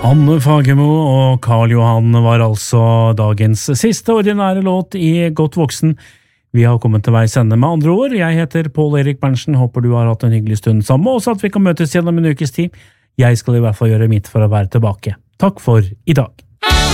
Anne Fagermo og Karl Johan var altså dagens siste ordinære låt i Godt voksen. Vi har kommet til veis ende med andre ord. Jeg heter Paul Erik Berntsen, håper du har hatt en hyggelig stund sammen med oss, at vi kan møtes gjennom en ukes tid. Jeg skal i hvert fall gjøre mitt for å være tilbake. Takk for i dag.